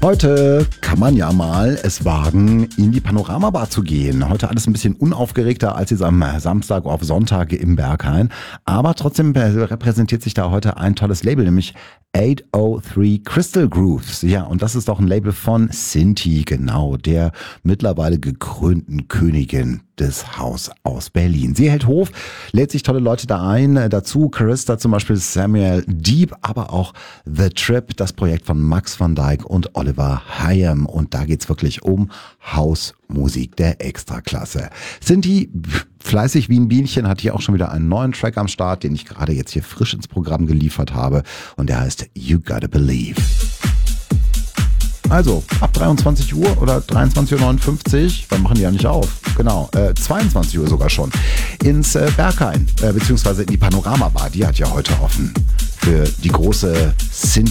Heute kann man ja mal es wagen, in die Panoramabar zu gehen. Heute alles ein bisschen unaufgeregter als jetzt am Samstag auf Sonntag im Berghain. Aber trotzdem repräsentiert sich da heute ein tolles Label, nämlich 803 Crystal Grooves. Ja, und das ist doch ein Label von Sinti, genau, der mittlerweile gekrönten Königin des Haus aus Berlin. Sie hält Hof, lädt sich tolle Leute da ein. Dazu Charista zum Beispiel, Samuel Deep, aber auch The Trip, das Projekt von Max van Dijk und Oliver Hayam. Und da geht's wirklich um Hausmusik der Extraklasse. Sinti, fleißig wie ein Bienchen, hat hier auch schon wieder einen neuen Track am Start, den ich gerade jetzt hier frisch ins Programm geliefert habe. Und der heißt You Gotta Believe. Also, ab 23 Uhr oder 23.59 Uhr, wann machen die ja nicht auf? Genau, 22 Uhr sogar schon, ins Berghain, beziehungsweise in die Panoramabar, die hat ja heute offen für die große Sinti